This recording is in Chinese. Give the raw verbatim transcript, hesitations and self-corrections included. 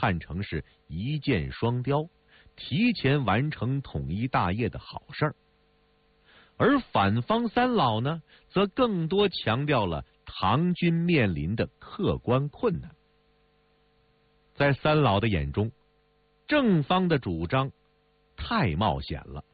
看成是一箭双雕，提前完成统一大业的好事儿。而反方三老呢，则更多强调了唐军面临的客观困难。在三老的眼中，正方的主张太冒险了，